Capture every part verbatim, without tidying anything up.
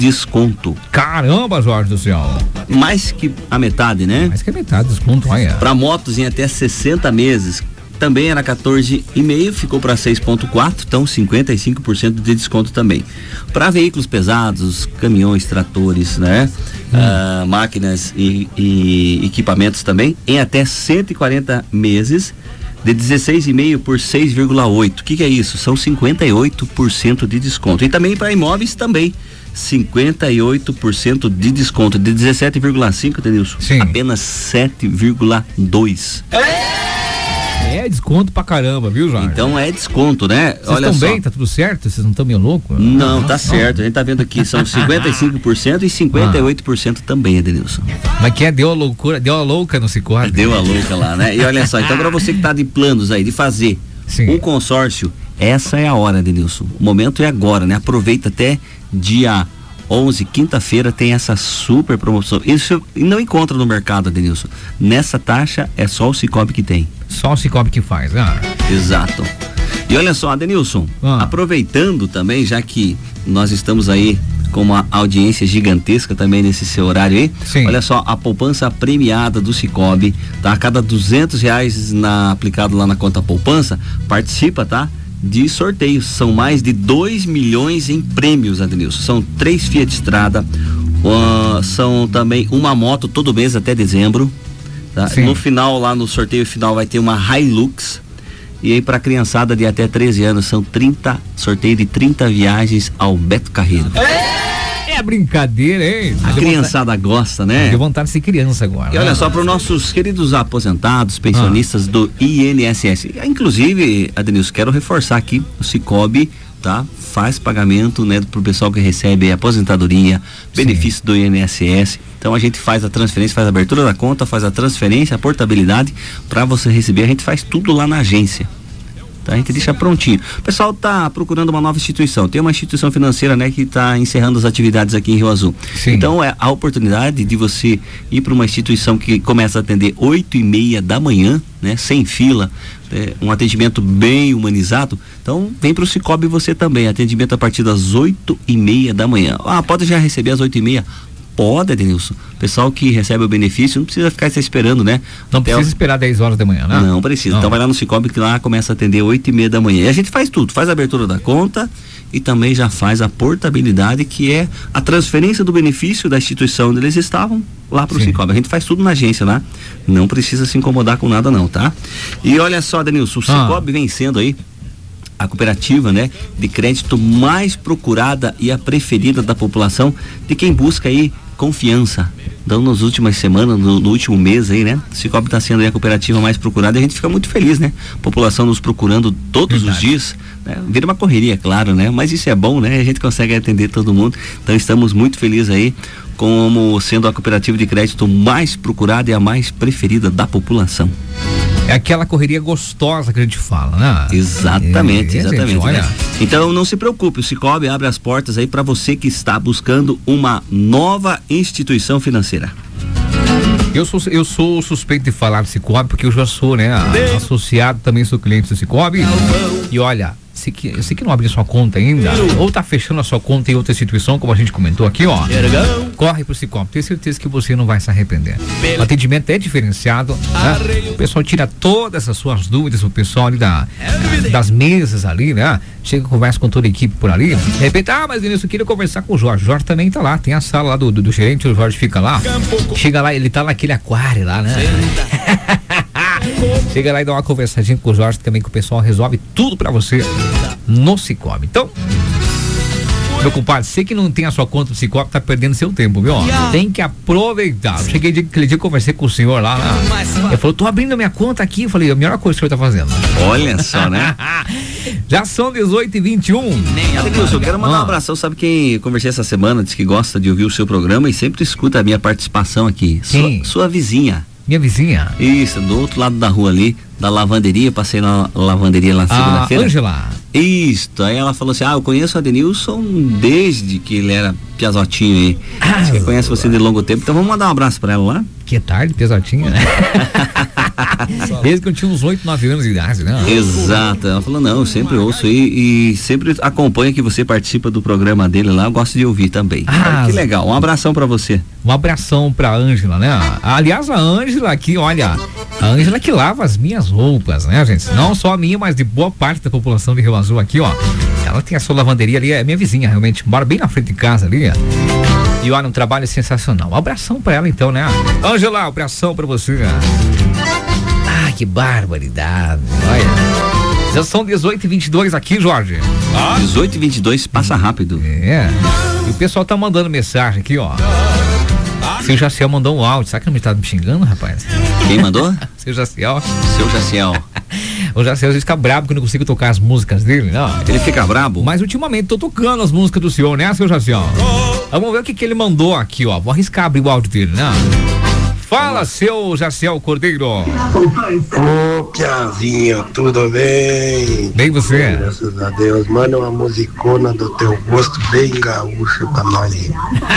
desconto. Caramba, Jorge do céu. Mais que a metade, né? Mais que a metade de desconto, olha. Para motos em até sessenta meses, também era quatorze vírgula cinco, ficou para seis vírgula quatro, então cinquenta e cinco por cento de desconto também. Para veículos pesados, caminhões, tratores, né? Hum. Ah, máquinas e, e equipamentos também, em até cento e quarenta meses, de dezesseis vírgula cinco por seis vírgula oito. O que, que é isso? São cinquenta e oito por cento de desconto. E também para imóveis também. cinquenta e oito por cento de desconto. De dezessete vírgula cinco, Denilson, Sim. apenas sete vírgula dois. É desconto pra caramba, viu, Jorge? Então é desconto, né? Vocês estão bem? Tá tudo certo? Vocês não estão meio loucos? Não, tá certo. A gente tá vendo aqui, são cinquenta e cinco por cento e cinquenta e oito por cento também, Denilson. Mas que é, deu a loucura, deu a louca no Cicobi. Deu a louca lá, né? E olha só, então pra você que tá de planos aí, de fazer Sim. um consórcio, essa é a hora, Denilson. O momento é agora, né? Aproveita até dia onze, quinta-feira, tem essa super promoção. Isso não encontra no mercado, Denilson. Nessa taxa é só o Cicobi que tem. Só o Cicobi que faz, né? Exato. E olha só, Denilson, ah. aproveitando também, já que nós estamos aí com uma audiência gigantesca também nesse seu horário aí. Sim. Olha só, a poupança premiada do Cicobi, tá? A cada duzentos reais na, aplicado lá na conta poupança, participa, tá? De sorteios. São mais de dois milhões em prêmios, Adenilson. São três Fiat Strada, uh, são também uma moto todo mês até dezembro. Tá? No final, lá no sorteio final, vai ter uma Hilux. E aí, pra criançada de até treze anos, são trinta, sorteio de trinta viagens ao Beto Carreiro. É brincadeira, hein? A criançada vontade, gosta, né? Deu vontade de ser criança agora. E olha né? só, para os nossos queridos aposentados, pensionistas ah. do I N S S. Inclusive, Adenilson, quero reforçar aqui, o Cicobi, tá? Faz pagamento, né? Pro pessoal que recebe aposentadoria, benefício Sim. do I N S S. Então a gente faz a transferência, faz a abertura da conta, faz a transferência, a portabilidade, para você receber, a gente faz tudo lá na agência. Tá? A gente deixa prontinho. O pessoal tá procurando uma nova instituição. Tem uma instituição financeira, né, que está encerrando as atividades aqui em Rio Azul. Sim. Então é a oportunidade de você ir para uma instituição que começa a atender oito e meia da manhã, né, sem fila, é, um atendimento bem humanizado. Então vem para o Cicobi você também, atendimento a partir das oito e meia da manhã. Ah, pode já receber às oito e meia? Pode, Adenilson. Pessoal que recebe o benefício não precisa ficar se esperando, né? Não Até precisa o... esperar dez horas da manhã, né? Não precisa. Não. Então vai lá no Cicobi que lá começa a atender oito e meia da manhã. E a gente faz tudo, faz a abertura da conta e também já faz a portabilidade, que é a transferência do benefício da instituição onde eles estavam lá pro Cicobi. A gente faz tudo na agência lá. Não precisa se incomodar com nada não, tá? E olha só, Adenilson, o Cicobi ah. vem sendo aí a cooperativa, né, de crédito mais procurada e a preferida da população, de quem busca aí confiança. Então, nas últimas semanas, no, no último mês aí, né, o Cicobi está sendo aí a cooperativa mais procurada e a gente fica muito feliz, né? População nos procurando todos Verdade. os dias, né? Vira uma correria, claro, né? Mas isso é bom, né? A gente consegue atender todo mundo. Então, estamos muito felizes aí como sendo a cooperativa de crédito mais procurada e a mais preferida da população. É aquela correria gostosa que a gente fala, né? Exatamente, é, exatamente. Gente, olha. Né? Então não se preocupe, o Cicobi abre as portas aí para você que está buscando uma nova instituição financeira. Eu sou, eu sou suspeito de falar do Cicobi porque eu já sou, né? Associado, também sou cliente do Cicobi. E olha, se que, você que não abriu sua conta ainda, ou tá fechando a sua conta em outra instituição, como a gente comentou aqui, ó, corre pro Cicobi, tenho certeza que você não vai se arrepender. O atendimento é diferenciado, né? O pessoal tira todas essas suas dúvidas, o pessoal ali da, das mesas ali, né? Chega, conversa com toda a equipe por ali, de repente, ah, mas Denilson, eu queria conversar com o Jorge. O Jorge também tá lá, tem a sala lá do, do, do gerente, o Jorge fica lá, chega lá, ele tá naquele aquário lá, né? Chega lá e dá uma conversadinha com o Jorge também, que o pessoal resolve tudo pra você no Cicobi. Então, meu compadre, você que não tem a sua conta do Cicobi, tá perdendo seu tempo, viu? Tem que aproveitar. Eu cheguei aquele dia, conversei com o senhor lá, lá. Ele falou, tô abrindo a minha conta aqui. Eu falei, a melhor coisa que o senhor tá fazendo. Olha só, né? Já são dezoito e vinte e um. Adenilson, eu quero mandar ah. um abração. Sabe quem conversei essa semana, disse que gosta de ouvir o seu programa e sempre escuta a minha participação aqui. Sua, sua vizinha. Minha vizinha? Isso, do outro lado da rua ali, da lavanderia, passei na lavanderia lá na segunda-feira. Ângela. Isso, aí ela falou assim, ah, eu conheço o Adenilson desde que ele era piazotinho aí. Ah, Acho que conhece você de longo tempo, então vamos mandar um abraço pra ela lá. Que tarde, piazotinho, né? Desde que eu tinha uns oito, nove anos de idade, né? Exato. Ela falou, não, eu sempre ouço e, e sempre acompanho que você participa do programa dele lá, eu gosto de ouvir também. Ah, que legal. Um abração pra você. Um abração pra Ângela, né? Aliás, a Ângela aqui, olha, a Ângela que lava as minhas roupas, né, gente? Não só a minha, mas de boa parte da população de Rio Azul aqui, ó. Ela tem a sua lavanderia ali, é minha vizinha, realmente, mora bem na frente de casa ali, ó. E olha, um trabalho sensacional. Um abração pra ela então, né? Ângela, um abração pra você. Ah, que barbaridade. Olha. Já são dezoito e vinte e dois aqui, Jorge. Ah. dezoito e vinte e dois, passa rápido. É. E o pessoal tá mandando mensagem aqui, ó. Seu Jaciel mandou um áudio. Será que não me tá me xingando, rapaz? Quem mandou? Seu Jaciel. Seu Jaciel. O Jaciel às vezes fica brabo que eu não consigo tocar as músicas dele, não. Ele fica brabo? Mas ultimamente tô tocando as músicas do senhor, né, seu Jaciel? Vamos ver o que que ele mandou aqui, ó. Vou arriscar abrir o áudio dele, né? Fala, seu Jaciel Cordeiro. Ô, Piazinho, tudo bem? Bem você? Graças a Deus. Manda uma musicona do teu gosto bem gaúcha pra nós.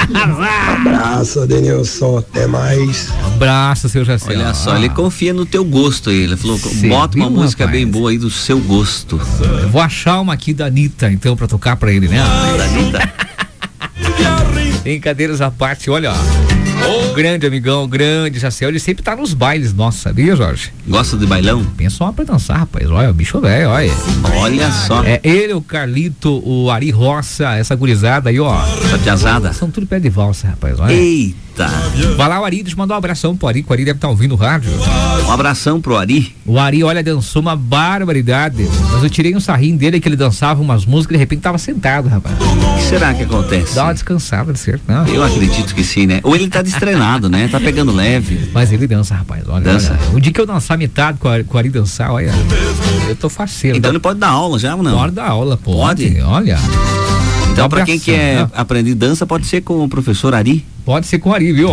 Abraço, Adenilson. Até mais. Abraço, seu Jaciel. Olha só, ah. ele confia no teu gosto aí. Ele falou, Sim, bota uma música rapaz. bem boa aí do seu gosto. Eu vou achar uma aqui da Anitta, então, pra tocar pra ele, né? Da Anitta. Brincadeiras à parte, olha, ó. O grande amigão, grande Jaciel, ele sempre tá nos bailes nossos, sabia, Jorge? Gosta de bailão? Pensa só pra dançar, rapaz. Olha, o bicho velho, olha. Olha só. É ele, o Carlito, o Ari Roça, essa gurizada aí, ó. Essa piazada. São tudo pé de valsa, rapaz, olha. Eita. Vai lá, o Ari, deixa eu mandar um abração pro Ari, que o Ari deve estar tá ouvindo o rádio. Um abração pro Ari. O Ari, olha, dançou uma barbaridade. Mas eu tirei um sarrinho dele que ele dançava umas músicas e de repente tava sentado, rapaz. O que será que acontece? Dá uma descansada, de certo? Não. Eu acredito que sim, né? Ou ele tá destreinado, né? Tá pegando leve. Mas ele dança, rapaz. Olha, dança. Olha. O dia que eu dançar metade com, a, com o Ari dançar, olha, eu tô faceiro. Então ele pode dar aula já ou não? Pode dar aula, pô. Pode? Olha. Então, pra quem quer né? aprender dança, pode ser com o professor Ari? Pode ser com o Ari, viu?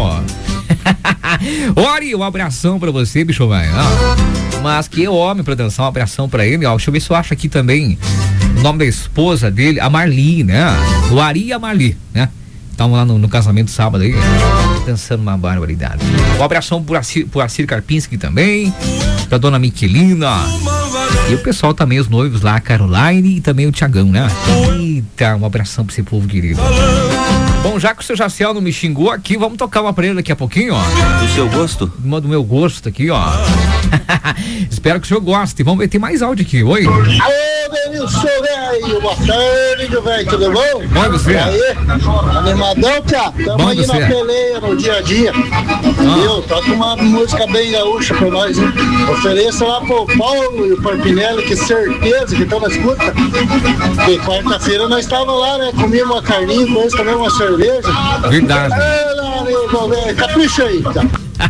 Ô, Ari, um abração pra você, bicho velho. Mas que homem pra dançar, um abração pra ele, ó. Deixa eu ver se eu acho aqui também o nome da esposa dele, a Marli, né? O Ari e a Marli, né? Estavam lá no, no casamento sábado aí, dançando uma barbaridade. Um abração pro Arcir, pro Arcir Karpinski também, pra dona Miquelina. E o pessoal também, os noivos lá, a Caroline e também o Tiagão, né? Eita, um abração pra esse povo querido. Bom, já que o seu Jaciel não me xingou aqui, vamos tocar uma pra ele daqui a pouquinho, ó. Do seu gosto? Do, do meu gosto aqui, ó. Espero que o senhor goste. Vamos ver, tem mais áudio aqui. Oi. Alô, Denilson, velho. Boa tarde, velho. Tudo bom? Bom, você? Aí, animadão, tia. Tamo aí na peleia no dia a dia. Ah. Viu? Toca uma música bem gaúcha pra nós, hein? Ofereça lá pro Paulo e o Parpinelli, que certeza que estão na escuta. Porque quarta-feira nós estávamos lá, né? Comíamos uma carninha, com eles também uma cerveja. Verdade. Ah, capricha aí, tá?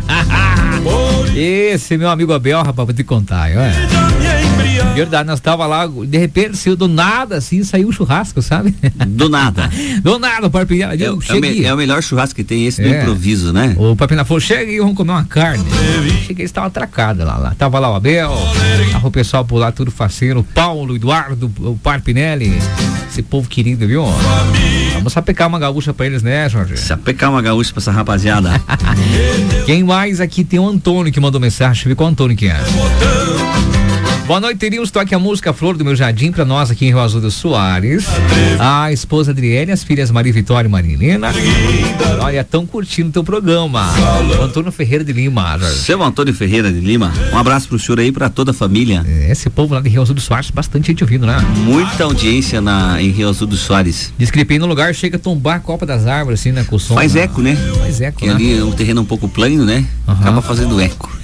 Esse meu amigo Abel, rapaz, vou te contar, olha. Verdade, nós tava lá, de repente, saiu do nada, assim, saiu o churrasco, sabe? Do nada. Do nada, o Parpinha. É, é, o é o melhor churrasco que tem, esse do é. improviso, né? O Parpinha falou, chega aí, vamos comer uma carne. Cheguei, estava atracada lá, lá. Tava lá o Abel, o pessoal por lá, tudo faceiro, o Paulo, o Eduardo, o Parpinelli, esse povo querido, viu? Vamos sapecar uma gaúcha pra eles, né, Jorge? Sapecar uma gaúcha pra essa rapaziada. Quem mais aqui tem o Antônio que mandou mensagem, deixa eu ver qual Antônio que é. Boa noite, teríamos toque a música Flor do Meu Jardim pra nós aqui em Rio Azul do Soares. A esposa Adriele, as filhas Maria Vitória e Marilena. Olha, estão curtindo o teu programa. O Antônio Ferreira de Lima. Seu Antônio Ferreira de Lima, um abraço pro senhor aí, pra toda a família. É, esse povo lá de Rio Azul do Soares, bastante gente ouvindo, né? Muita audiência na, em Rio Azul do Soares. Diz que ele no lugar, chega a tombar a copa das árvores, assim, né? Com o som. Faz eco, né? Faz eco, que né? Ali é um terreno um pouco plano, né? Uhum. Acaba fazendo eco.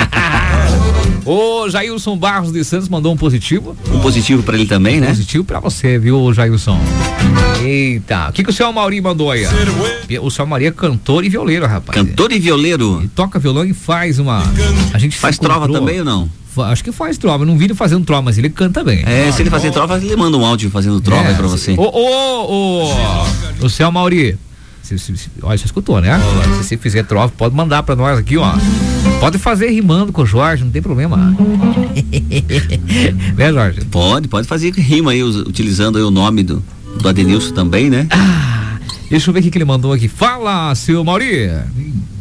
O Jailson Barros de Santos mandou um positivo. Um positivo pra ele também, um né? Positivo pra você, viu, Jailson? Eita, o que que o seu Mauri mandou aí? O seu Mauri é cantor e violeiro, rapaz. Cantor e violeiro? Ele toca violão e faz uma... A gente faz trova também ou não? Acho que faz trova, não vi ele fazendo trova, mas ele canta bem. É, ah, se ele fazer trova, ele manda um áudio fazendo trova é, aí pra você. Ô, ô, ô, o seu Mauri, se, se, se, olha, você escutou, né? Se você fizer trova, pode mandar pra nós aqui, ó. Pode fazer rimando com o Jorge, não tem problema. Né, Jorge? Pode, pode fazer rima aí, utilizando aí o nome do, do Adenilson também, né? Ah, deixa eu ver o que ele mandou aqui. Fala, seu Mauri.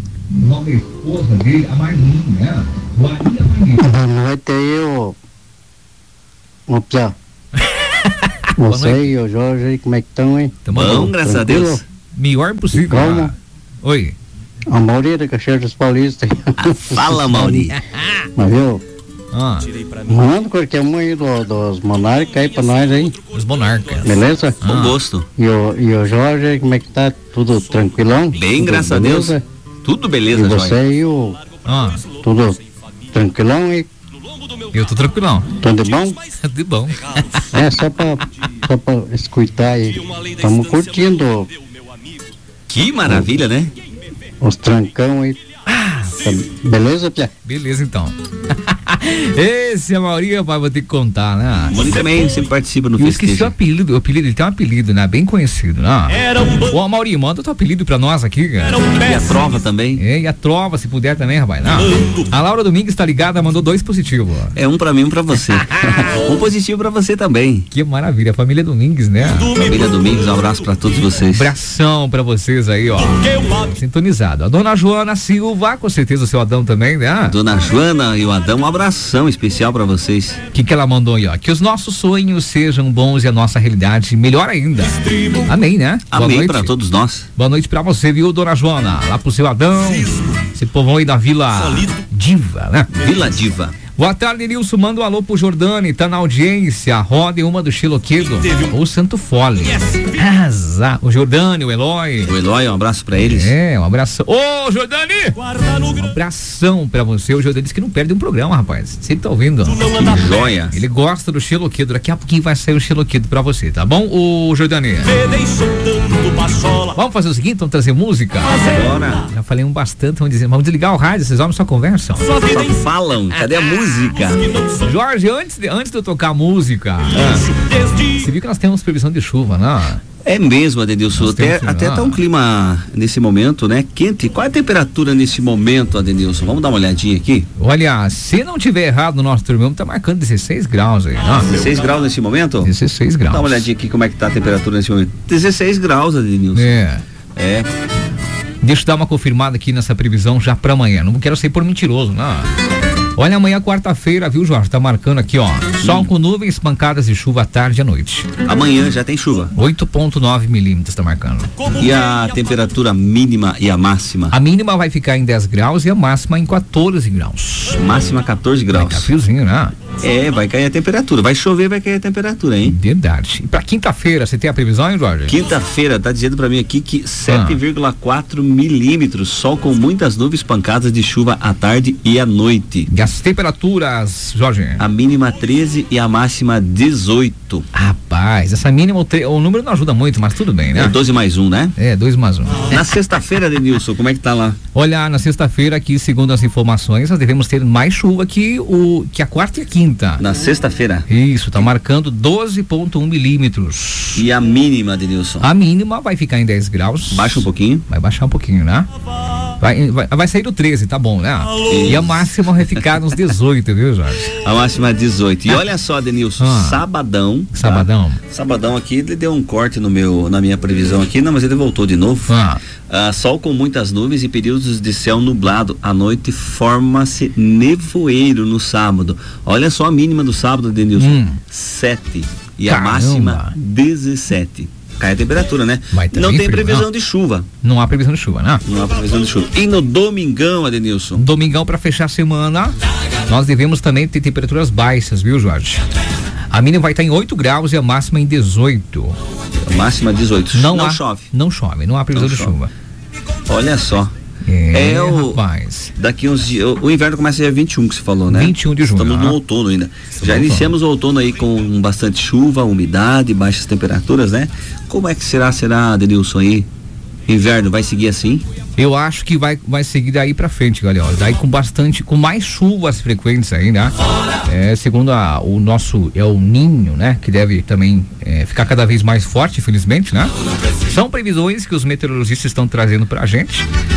nome da esposa dele, a Marlinha, né? Maria Marlinha. Boa noite aí, ô. Ô, Pia. Você e o Jorge aí, como é que estão, hein? Tamo bom, graças Tranquilo? a Deus. Melhor possível. Calma. Oi. A Mauri da Caxias dos Paulistas. Ah, fala, Mauri. Mas viu? Ah. Manda qualquer um aí do, dos monarcas aí pra nós aí. Os monarcas. Beleza? Com ah. gosto. E o, e o Jorge aí, como é que tá? Tudo tranquilão? Bem, tudo graças beleza? a Deus. Tudo beleza, Jorge. E você aí, o... Ah. Tudo tranquilão aí? Eu tô tranquilão. Tudo de bom? De bom. É, só pra, só pra escutar aí. Estamos curtindo. Que maravilha, o, né? Os trancão aí. Ah, tá, beleza, Pia? Beleza, então. Esse é a Mauri, pai, vou ter que contar, né? O Mauri também sempre participa no festejo. Eu festejo. esqueci o apelido, o apelido, ele tem um apelido, né? Bem conhecido, né? Ô, Mauri, manda o teu apelido pra nós aqui, cara. E a Trova também. É, e a Trova, se puder também, rapaz. Não. A Laura Domingues tá ligada, mandou dois positivos. É um pra mim, um pra você. Um positivo pra você também. Que maravilha, família Domingues, né? Família Domingues, um abraço pra todos vocês. Um abração pra vocês aí, ó. Sintonizado. A dona Joana Silva, com certeza o seu Adão também, né? Dona Joana e o Adão, um abração especial pra vocês. O que que ela mandou aí, ó? Que os nossos sonhos sejam bons e a nossa realidade melhor ainda. Amém, né? Amém pra todos nós. Boa noite pra você, viu, dona Joana? Lá pro seu Adão, esse povão aí da Vila Diva, né? Vila Diva. Boa tarde, Nilson. Manda um alô pro Jordani, tá na audiência. Roda uma do Chiloquedo. Ou Santo Fole. Asa. O Jordani, o Eloy. O Eloy, um abraço pra eles. É, um abração. Ô, Jordani! Um abração pra você. O Jordani disse que não perde um programa, rapaz. Você tá ouvindo? Que joia. Ele gosta do Chiloquedo. Daqui a pouquinho vai sair o Chiloquedo pra você, tá bom, ô Jordani? Vamos fazer o seguinte, vamos trazer música? Bora. Já falei um bastante, vamos dizer, vamos desligar o rádio, vocês homens só conversam. Só falam. Cadê a música? Música. Jorge, antes de, antes de eu tocar a música, ah, você viu que nós temos previsão de chuva, né? É mesmo, Adenilson. Até, até tá um clima nesse momento, né? Quente. Qual é a temperatura nesse momento, Adenilson? Vamos dar uma olhadinha aqui? Olha, se não tiver errado no nosso termômetro, tá marcando dezesseis graus aí, né? dezesseis graus nesse momento? dezesseis graus. Dá uma olhadinha aqui como é que tá a temperatura nesse momento. dezesseis graus, Adenilson. É. É. Deixa eu dar uma confirmada aqui nessa previsão já pra amanhã. Não quero ser por mentiroso, né? Olha, amanhã quarta-feira, viu, Jorge? Tá marcando aqui, ó. Sol hum. com nuvens, pancadas de chuva à tarde e à noite. Amanhã já tem chuva. oito ponto nove milímetros tá marcando. E a temperatura mínima e a máxima? A mínima vai ficar em dez graus e a máxima em quatorze graus. Máxima quatorze graus. Vai ficar friozinho, né? É, vai cair a temperatura. Vai chover, vai cair a temperatura, hein? Verdade. E pra quinta-feira, você tem a previsão, hein, Jorge? Quinta-feira, tá dizendo pra mim aqui que sete vírgula quatro ah. milímetros. Sol com muitas nuvens, pancadas de chuva à tarde e à noite. E as temperaturas, Jorge? A mínima treze e a máxima dezoito. Rapaz, essa mínima, o, tre... o número não ajuda muito, mas tudo bem, né? É doze mais um, né? É, dois mais um. Na sexta-feira, Denilson, como é que tá lá? Olha, na sexta-feira aqui, segundo as informações, nós devemos ter mais chuva que, o, que a quarta e a quinta. Na sexta-feira? Isso, tá marcando doze ponto um milímetros. E a mínima, Denilson? A mínima vai ficar em dez graus. Baixa um pouquinho? Vai baixar um pouquinho, né? Vai, vai, vai sair do treze, tá bom, né? Isso. E a máxima vai ficar nos dezoito, viu, Jorge? A máxima é dezoito. E olha só, Denilson, ah, sabadão. Sabadão. Tá? Sabadão aqui, ele deu um corte no meu, na minha previsão aqui, não, mas ele voltou de novo. Ah. Ah, sol com muitas nuvens e períodos de céu nublado. À noite forma-se nevoeiro no sábado. Olha só a mínima do sábado, Denilson. Hum. sete. E Caramba. A máxima, dezessete. Cai a temperatura, né? Não tem frio, previsão não. de chuva. Não há previsão de chuva, né? Não há previsão de chuva. E no domingão, Adenilson? Domingão, para fechar a semana, nós devemos também ter temperaturas baixas, viu, Jorge? A mínima vai estar em oito graus e a máxima em dezoito. A máxima dezoito. Não, não há, chove. Não chove, não há previsão não de chove. chuva. Olha só. É, é o, rapaz. Daqui uns dias, o, o inverno começa dia vinte e um, que você falou, né? vinte e um de junho. Estamos no outono ainda. Estamos Já iniciamos o outono aí com bastante chuva, umidade, baixas temperaturas, né? Como é que será, será, Denilson, aí? Inverno vai seguir assim? Eu acho que vai, vai seguir daí pra frente, galera. Daí com bastante, com mais chuvas frequentes aí, né? É, segundo a, o nosso é o Ninho, né? Que deve também é, ficar cada vez mais forte, infelizmente, né? São previsões que os meteorologistas estão trazendo pra gente.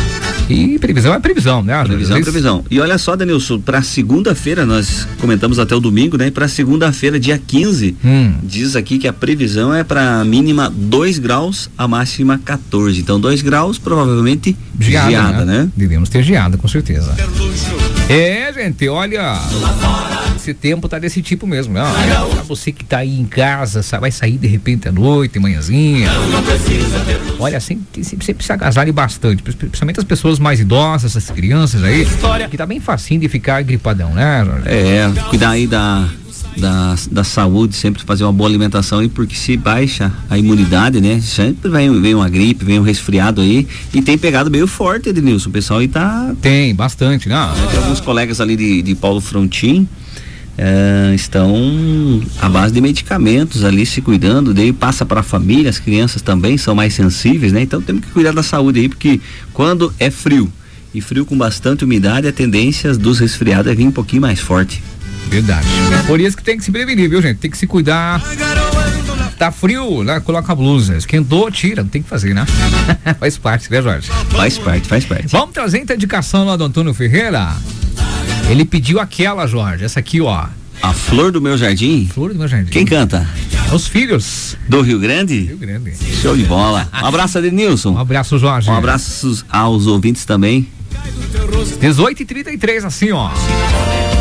E previsão é previsão, né? Previsão é previsão. E olha só, Denilson, para segunda-feira, nós comentamos até o domingo, né? Para segunda-feira, dia quinze, hum. diz aqui que a previsão é para mínima dois graus, a máxima quatorze. Então, dois graus, provavelmente geada, geada né? né? Devemos ter geada, com certeza. É, gente, olha, esse tempo tá desse tipo mesmo, né? Pra você que tá aí em casa, vai sair de repente à noite, manhãzinha. Olha, sempre, sempre, sempre se agasalhe bastante, principalmente as pessoas mais idosas, as crianças aí, que tá bem facinho de ficar gripadão, né, Jorge? É, cuidar aí da, da, da saúde, sempre fazer uma boa alimentação aí, porque se baixa a imunidade, né? Sempre vem, vem uma gripe, vem um resfriado aí, e tem pegado meio forte, Ednilson, o pessoal aí tá... Tem, bastante, né? Tem alguns colegas ali de, de Paulo Frontin, é, estão à base de medicamentos ali, se cuidando, daí passa para a família, as crianças também são mais sensíveis, né? Então temos que cuidar da saúde aí, porque quando é frio, e frio com bastante umidade, a tendência dos resfriados é vir um pouquinho mais forte. Verdade. Por isso que tem que se prevenir, viu, gente? Tem que se cuidar. Tá frio, né? Coloca a blusa. Esquentou, tira. Não tem que fazer, né? Faz parte, né, Jorge? Faz parte, faz parte. Vamos trazer então a indicação lá do Antônio Ferreira. Ele pediu aquela, Jorge. Essa aqui, ó. A Flor do Meu Jardim? Flor do Meu Jardim. Quem canta? Os filhos. Do Rio Grande? Rio Grande. Show de bola. Um abraço, Adenilson. Um abraço, Jorge. Um abraço aos ouvintes também. dezoito e trinta e três, assim, ó.